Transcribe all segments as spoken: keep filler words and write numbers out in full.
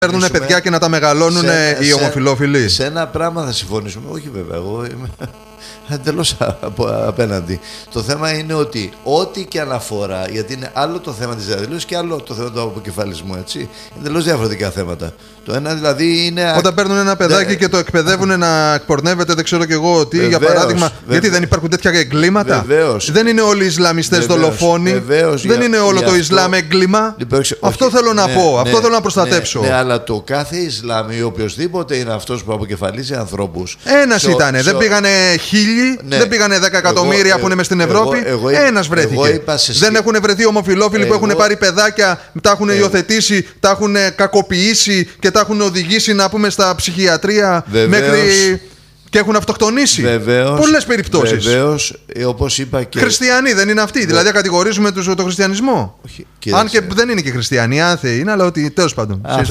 παίρνουν παιδιά και να τα μεγαλώνουν σε, οι ομοφυλόφιλοι. Σε ένα πράγμα θα συμφωνήσουμε. Όχι βέβαια, εγώ είμαι εντελώς απέναντι. Το θέμα είναι ότι ό,τι και αναφορά, γιατί είναι άλλο το θέμα της διαδήλωσης και άλλο το θέμα του αποκεφαλισμού, έτσι. Είναι εντελώς διαφορετικά θέματα. Το ένα δηλαδή είναι. Όταν παίρνουν ένα παιδάκι δε... και το εκπαιδεύουν να εκπορνεύεται, δεν ξέρω κι εγώ τι, βεβαίως, για παράδειγμα. Βεβαίως. Γιατί δεν υπάρχουν τέτοια εγκλήματα. Βεβαίως. Δεν είναι όλοι οι Ισλαμιστές δολοφόνοι. Βεβαίως. Δεν για... είναι όλο το αυτό... Ισλάμ έγκλημα. Λοιπόν, αυτό όχι. θέλω να ναι, πω. Ναι, αυτό θέλω να προστατέψω. Ναι, ναι, αλλά το κάθε Ισλάμ ή οποιοδήποτε είναι αυτός που αποκεφαλίζει ανθρώπους. Ένας so, ήταν. So... Δεν πήγανε χίλιοι, ναι. δεν πήγανε δέκα εκατομμύρια που είναι μες στην Ευρώπη. Ένας βρέθηκε. Δεν έχουν βρεθεί ομοφυλόφιλοι που έχουν πάρει παιδάκια, τα έχουν υιοθετήσει, τα έχουν κακοποιήσει και τα έχουν οδηγήσει να πούμε στα ψυχιατρία. Βεβαίως. Μέχρι και έχουν αυτοκτονήσει. Βεβαίως. Πολλές περιπτώσεις. Βεβαίως, όπως είπα και. Χριστιανοί δεν είναι αυτοί. Βε... Δηλαδή, κατηγορίζουμε τους, το χριστιανισμό. Όχι, αν και δεν είναι και χριστιανοί, άνθεοι είναι, αλλά ότι τέλος πάντων. Α,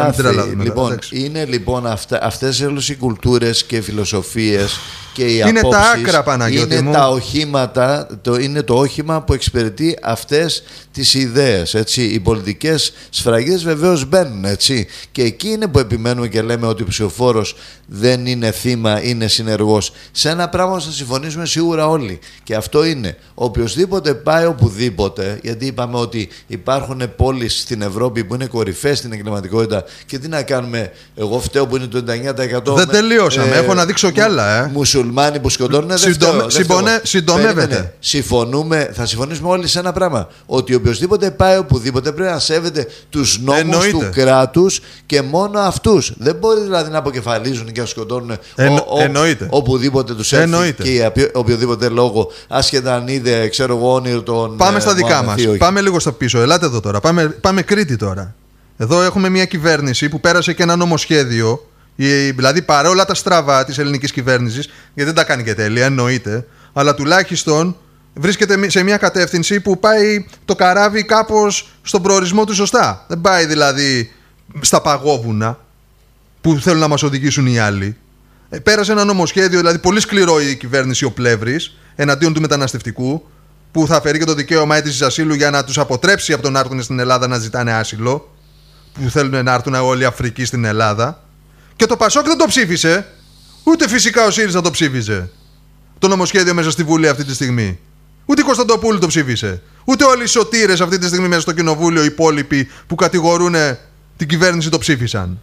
λοιπόν, είναι λοιπόν αυτά, αυτές όλες οι κουλτούρες και φιλοσοφίες και οι είναι απόψεις, τα άκρα, Παναγιώτη είναι μου. τα οχήματα, το, είναι το όχημα που εξυπηρετεί αυτές τις ιδέες. Έτσι. Οι πολιτικές σφραγίδες βεβαίως μπαίνουν, έτσι. Και εκεί είναι που επιμένουμε και λέμε ότι ο ψηφοφόρος δεν είναι θύμα, είναι συνεργός. Σε ένα πράγμα θα συμφωνήσουμε σίγουρα όλοι. Και αυτό είναι οποιοσδήποτε πάει οπουδήποτε, γιατί είπαμε ότι υπάρχουν πόλεις στην Ευρώπη που είναι κορυφές στην εγκληματικότητα. Και τι να κάνουμε, εγώ φταίω που είναι το ενενήντα εννιά τοις εκατό. Δεν τελειώσαμε, ε, έχω να δείξω κι άλλα. Ε. Μουσουλμάνοι που σκοτώνουν. Συντομε, συμπονε, συντομεύεται. Συμφωνούμε, θα συμφωνήσουμε όλοι σε ένα πράγμα. Ότι οποιοσδήποτε πάει οπουδήποτε πρέπει να σέβεται τους νόμους Εννοείται. του κράτους και μόνο αυτούς. Δεν μπορεί δηλαδή να αποκεφαλίζουν και να σκοτώνουν Εν, ο, ο, οπουδήποτε τους έρθει και για οποιοδήποτε λόγο, άσχετα αν είδε, ξέρω εγώ, όνειρο των. Πάμε στα δικά μας. Πάμε λίγο στα πίσω. Ελάτε εδώ τώρα. Πάμε, πάμε Κρήτη τώρα. Εδώ έχουμε μια κυβέρνηση που πέρασε και ένα νομοσχέδιο. Δηλαδή παρόλα τα στραβά της ελληνικής κυβέρνησης, γιατί δεν τα κάνει και τέλεια, εννοείται, αλλά τουλάχιστον βρίσκεται σε μια κατεύθυνση που πάει το καράβι κάπως στον προορισμό του σωστά. Δεν πάει δηλαδή στα παγόβουνα που θέλουν να μας οδηγήσουν οι άλλοι. Πέρασε ένα νομοσχέδιο, δηλαδή πολύ σκληρό η κυβέρνηση ο Πλεύρης, εναντίον του μεταναστευτικού, που θα φέρει και το δικαίωμα αίτησης ασύλου για να τους αποτρέψει από το να έρθουν στην Ελλάδα να ζητάνε άσυλο, που θέλουν να έρθουν όλοι οι Αφρικοί στην Ελλάδα. Και το Πασόκ δεν το ψήφισε. Ούτε φυσικά ο ΣΥΡΙΖΑ το ψήφιζε το νομοσχέδιο μέσα στη Βουλή αυτή τη στιγμή. Ούτε η Κωνσταντοπούλου το ψήφισε. Ούτε όλοι οι σωτήρες αυτή τη στιγμή μέσα στο κοινοβούλιο, οι υπόλοιποι που κατηγορούν την κυβέρνηση, το ψήφισαν.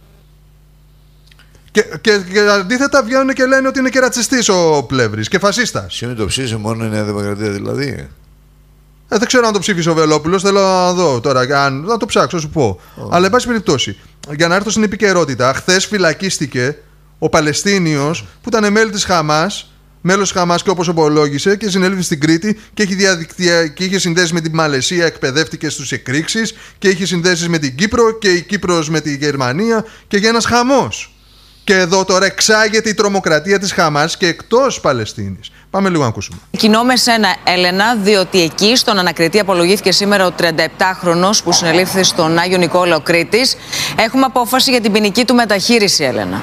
Και, και, και αντίθετα βγαίνουν και λένε ότι είναι και ρατσιστής ο Πλεύρης και φασίστας. Συγγνώμη, το ψήφισε μόνο η Νέα Δημοκρατία δηλαδή. Ε, δεν ξέρω αν το ψήφισε ο Βελόπουλος. Θέλω να δω τώρα. Αν, να το ψάξω, σου πω. Oh. Αλλά, εν πάση περιπτώσει, για να έρθω στην επικαιρότητα, χθες φυλακίστηκε ο Παλαιστίνιος που ήταν μέλη της Χαμάς, μέλος της Χαμάς και όπως απολόγησε και συνέλευε στην Κρήτη και είχε, διαδικτυα... και είχε συνδέσεις με τη Μαλαισία, εκπαιδεύτηκε στους εκρήξεις και είχε συνδέσεις με την Κύπρο και η Κύπρος με τη Γερμανία και για ένας χαμός. Και εδώ τώρα εξάγεται η τρομοκρατία της Χαμάς και εκτός Παλαιστίνης. Πάμε λίγο να ακούσουμε. Κοινώ με σένα, Έλενα, διότι εκεί στον ανακριτή απολογήθηκε σήμερα ο τριανταεπτάχρονος που συνελήφθη στον Άγιο Νικόλαο Κρήτης. Έχουμε απόφαση για την ποινική του μεταχείριση, Έλενα.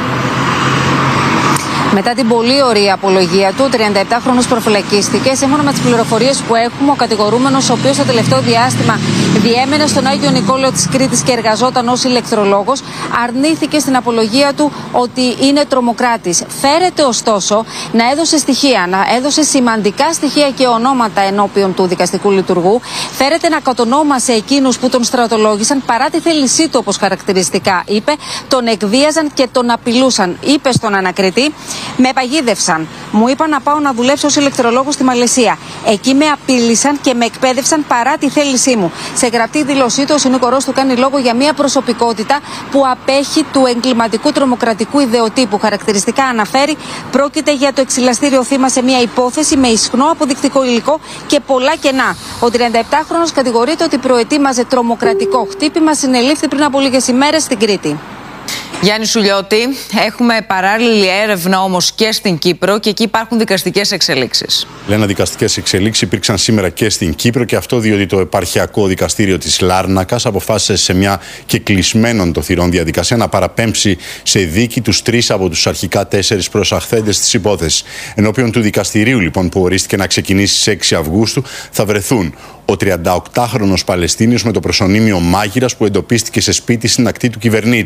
Μετά την πολύ ωραία απολογία του, ο τριανταεπτάχρονος προφυλακίστηκε. Σύμφωνα με τις πληροφορίες που έχουμε, ο κατηγορούμενος, ο οποίος το τελευταίο διάστημα διέμενε στον Άγιο Νικόλαο της Κρήτης και εργαζόταν ως ηλεκτρολόγος, αρνήθηκε στην απολογία του ότι είναι τρομοκράτης. Φέρεται ωστόσο να έδωσε στοιχεία, να έδωσε σημαντικά στοιχεία και ονόματα ενώπιον του δικαστικού λειτουργού. Φέρεται να κατονόμασε εκείνους που τον στρατολόγησαν παρά τη θέλησή του, όπως χαρακτηριστικά είπε, τον εκβίαζαν και τον απειλούσαν. Είπε στον ανακριτή: με παγίδευσαν. Μου είπαν να πάω να δουλέψω ως ηλεκτρολόγος στη Μαλαισία. Εκεί με απείλησαν και με εκπαίδευσαν παρά τη θέλησή μου. Σε γραπτή δήλωσή του, ο συνήγορός του κάνει λόγο για μια προσωπικότητα που απέχει του εγκληματικού τρομοκρατικού ιδεοτύπου. Χαρακτηριστικά αναφέρει: πρόκειται για το εξηλαστήριο θύμα σε μια υπόθεση με ισχνό αποδεικτικό υλικό και πολλά κενά. Ο τριανταεπτάχρονος κατηγορείται ότι προετοίμαζε τρομοκρατικό χτύπημα. Συνελήφθη πριν από λίγες ημέρες στην Κρήτη. Γιάννη Σουλιώτη, έχουμε παράλληλη έρευνα όμως και στην Κύπρο και εκεί υπάρχουν δικαστικές εξελίξεις. Λένε δικαστικές εξελίξεις υπήρξαν σήμερα και στην Κύπρο και αυτό διότι το επαρχιακό δικαστήριο της Λάρνακας αποφάσισε σε μια και κλεισμένων των θυρών διαδικασία να παραπέμψει σε δίκη τους τρεις από τους αρχικά τέσσερις προσαχθέντες της υπόθεσης. Ενώπιον του δικαστηρίου λοιπόν που ορίστηκε να ξεκινήσει στις έξι Αυγούστου θα βρεθούν ο τριανταοκτάχρονος Παλαιστίνιος με το προσωνύμιο μάγειρας που εντοπίστηκε σε σπίτι στην ακτή του κυβερνήτη.